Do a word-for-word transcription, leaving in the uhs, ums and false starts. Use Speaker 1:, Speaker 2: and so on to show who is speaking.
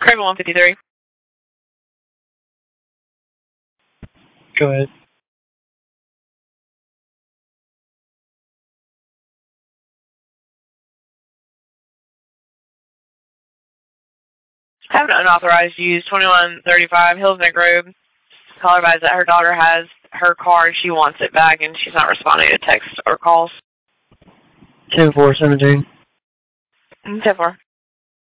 Speaker 1: Craven one fifty-three.
Speaker 2: Go ahead.
Speaker 1: Have an unauthorized use, twenty-one thirty-five Hills Neck Road. Caller advised that her daughter has her car and she wants it back and she's not responding to texts or calls.
Speaker 2: ten four seventeen.
Speaker 1: ten four.